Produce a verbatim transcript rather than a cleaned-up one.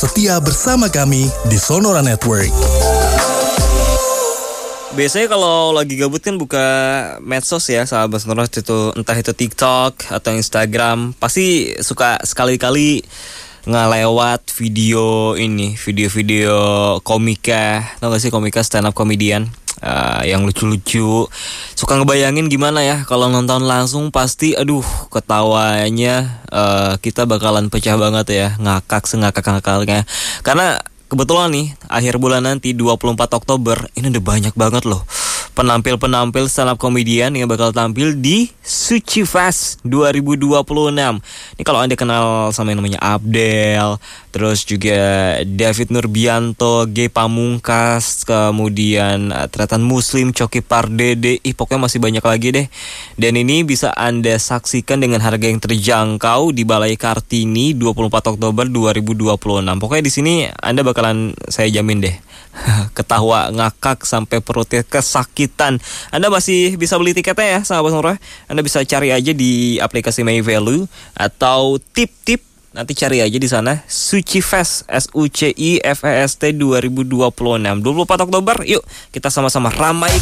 Setia bersama kami di Sonora Network. Biasanya kalau lagi gabut kan buka medsos ya, sahabat Sonora, itu entah itu TikTok atau Instagram, pasti suka sekali-kali ngelewat video ini, video-video komika, tau gak sih komika stand up comedian uh, yang lucu-lucu. Suka ngebayangin gimana ya kalau nonton langsung, pasti aduh ketawanya uh, kita bakalan pecah banget ya, ngakak sengakak-ngakaknya. Karena kebetulan nih, akhir bulan nanti dua puluh empat Oktober, ini udah banyak banget loh penampil-penampil stand up comedian yang bakal tampil di Suci Fest dua ribu dua puluh enam. Ini kalau Anda kenal sama yang namanya Abdel, terus juga David Nurbianto, G Pamungkas, kemudian uh, Tretan Muslim, Coki Pardede, ih pokoknya masih banyak lagi deh. Dan ini bisa Anda saksikan dengan harga yang terjangkau di Balai Kartini dua puluh empat Oktober dua ribu dua puluh enam. Pokoknya di sini Anda bakalan, saya jamin deh, ketawa ngakak sampai perutnya kesakitan. Anda masih bisa beli tiketnya ya sahabat Sonora. Anda bisa cari aja di aplikasi My Value atau Tip-Tip. Nanti cari aja di sana Suci Fest, S U C I F E S T dua ribu dua puluh enam, dua puluh empat Oktober. Yuk kita sama-sama ramai